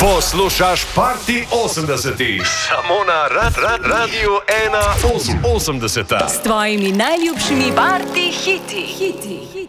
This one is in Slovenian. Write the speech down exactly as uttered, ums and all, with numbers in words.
Poslušaš Party osemdesetih, samo na rad, rad, Radiu ena osemdeset. S tvojimi najljubšimi party hiti. hiti.